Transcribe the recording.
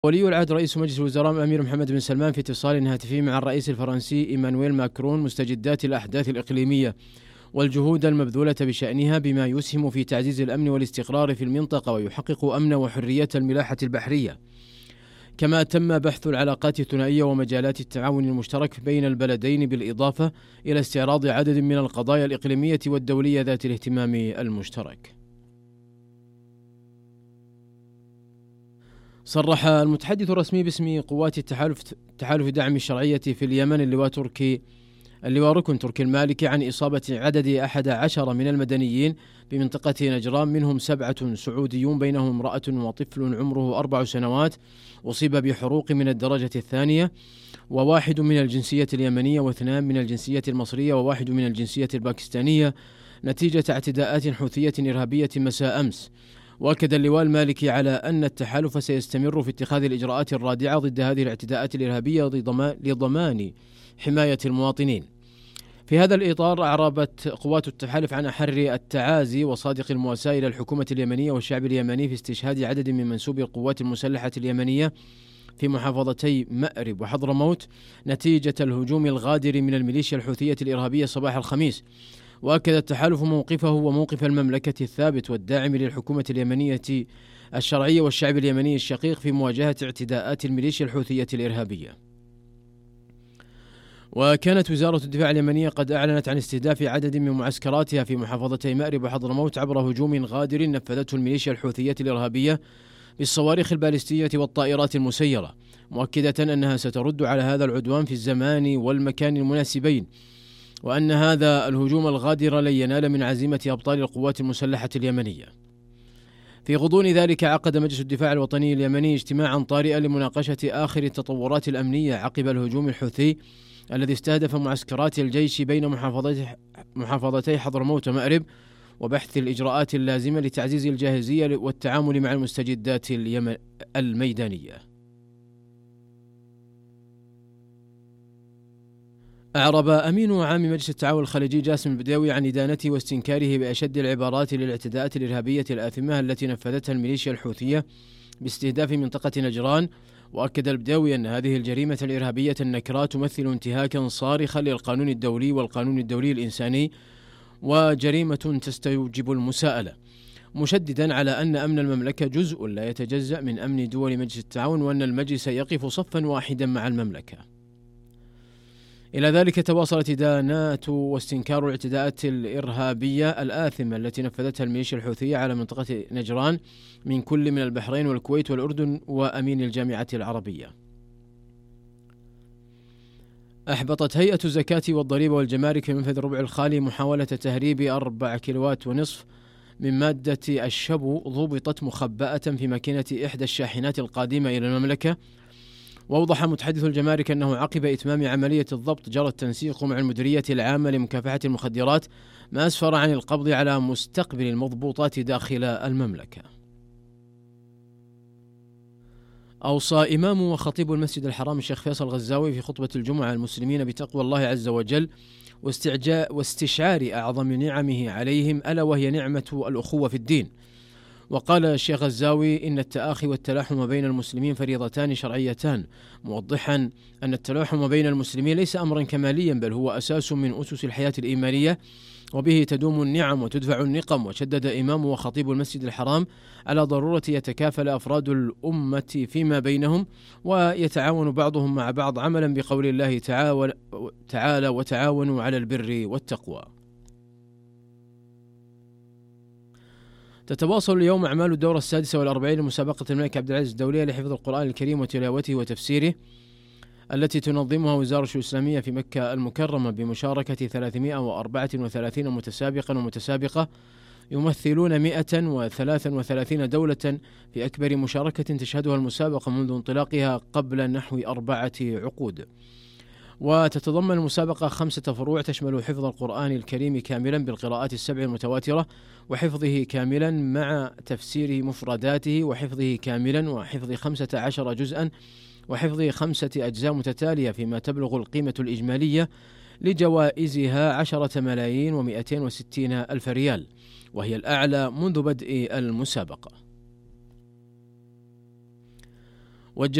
ولي العهد رئيس مجلس الوزراء الأمير محمد بن سلمان في اتصال هاتفي مع الرئيس الفرنسي إيمانويل ماكرون مستجدات الأحداث الإقليمية والجهود المبذولة بشأنها بما يسهم في تعزيز الأمن والاستقرار في المنطقة ويحقق أمن وحرية الملاحة البحرية. كما تم بحث العلاقات الثنائية ومجالات التعاون المشترك بين البلدين بالإضافة إلى استعراض عدد من القضايا الإقليمية والدولية ذات الاهتمام المشترك. صرح المتحدث الرسمي باسم قوات تحالف دعم الشرعية في اليمن اللواء ركن تركي المالكي عن إصابة عدد 11 من المدنيين بمنطقة نجران، منهم 7 سعوديون بينهم امرأة وطفل عمره 4 سنوات أصيب بحروق من الدرجة الثانية، و1 من الجنسية اليمنية و2 من الجنسية المصرية و1 من الجنسية الباكستانية نتيجة اعتداءات حوثية إرهابية مساء أمس. وأكد اللواء المالكي على أن التحالف سيستمر في اتخاذ الإجراءات الرادعة ضد هذه الاعتداءات الإرهابية لضمان حماية المواطنين. في هذا الإطار أعربت قوات التحالف عن أحر التعازي وصادق المواساة إلى الحكومة اليمنية والشعب اليمني في استشهاد عدد من منسوبي القوات المسلحة اليمنية في محافظتي مأرب وحضرموت نتيجة الهجوم الغادر من الميليشيا الحوثية الإرهابية صباح الخميس. وأكد التحالف موقفه وموقف المملكة الثابت والداعم للحكومة اليمنية الشرعية والشعب اليمني الشقيق في مواجهة اعتداءات الميليشيا الحوثية الإرهابية. وكانت وزارة الدفاع اليمنية قد أعلنت عن استهداف عدد من معسكراتها في محافظتي مأرب وحضرموت عبر هجوم غادر نفذته الميليشيا الحوثية الإرهابية بالصواريخ البالستية والطائرات المسيرة، مؤكدة أنها سترد على هذا العدوان في الزمان والمكان المناسبين، وأن هذا الهجوم الغادر لن ينال من عزيمة أبطال القوات المسلحة اليمنية. في غضون ذلك عقد مجلس الدفاع الوطني اليمني اجتماعا طارئا لمناقشة آخر التطورات الأمنية عقب الهجوم الحوثي الذي استهدف معسكرات الجيش بين محافظتي حضرموت ومأرب، وبحث الإجراءات اللازمة لتعزيز الجاهزية والتعامل مع المستجدات الميدانية. أعرب أمين عام مجلس التعاون الخليجي جاسم البداوي عن إدانته واستنكاره بأشد العبارات للاعتداءات الإرهابية الآثمة التي نفذتها الميليشيا الحوثية باستهداف منطقة نجران. وأكد البداوي أن هذه الجريمة الإرهابية النكراء تمثل انتهاكا صارخا للقانون الدولي والقانون الدولي الإنساني وجريمة تستوجب المساءلة، مشددا على أن أمن المملكة جزء لا يتجزأ من أمن دول مجلس التعاون، وأن المجلس يقف صفا واحدا مع المملكة. إلى ذلك تواصلت إدانات واستنكار الاعتداءات الإرهابية الآثمة التي نفذتها الميليشيا الحوثية على منطقة نجران من كل من البحرين والكويت والأردن وأمين الجامعة العربية. أحبطت هيئة الزكاة والضريبة والجمارك في منفذ الربع الخالي محاولة تهريب 4 كيلوات ونصف من مادة الشبو ضبطت مخبأة في ماكينة إحدى الشاحنات القادمة إلى المملكة. وأوضح متحدث الجمارك أنه عقب إتمام عملية الضبط جرى التنسيق مع المديرية العامة لمكافحة المخدرات، ما أسفر عن القبض على مستقبل المضبوطات داخل المملكة. أوصى إمام وخطيب المسجد الحرام الشيخ فيصل الغزاوي في خطبة الجمعة المسلمين بتقوى الله عز وجل واستشعار أعظم نعمه عليهم، ألا وهي نعمة الأخوة في الدين. وقال الشيخ الغزاوي إن التآخي والتلاحم بين المسلمين فريضتان شرعيتان، موضحا أن التلاحم بين المسلمين ليس أمرا كماليا، بل هو أساس من أسس الحياة الإيمانية، وبه تدوم النعم وتدفع النقم. وشدد إمام وخطيب المسجد الحرام على ضرورة يتكافل أفراد الأمة فيما بينهم ويتعاون بعضهم مع بعض، عملا بقول الله تعالى وتعاونوا على البر والتقوى. تتواصل اليوم أعمال الدورة 46 لمسابقة الملك عبد العزيز الدولية لحفظ القرآن الكريم وتلاوته وتفسيره، التي تنظمها وزارة الإسلامية في مكة المكرمة بمشاركة 334 متسابقا ومتسابقة يمثلون 133 دولة في أكبر مشاركة تشهدها المسابقة منذ انطلاقها قبل نحو 4 عقود. وتتضمن المسابقة 5 فروع تشمل حفظ القرآن الكريم كاملا بالقراءات ال7 المتواترة، وحفظه كاملا مع تفسير مفرداته، وحفظه كاملا وحفظ 15 جزءا، وحفظ 5 أجزاء متتالية، فيما تبلغ القيمة الإجمالية لجوائزها 10,260,000 ريال، وهي الأعلى منذ بدء المسابقة.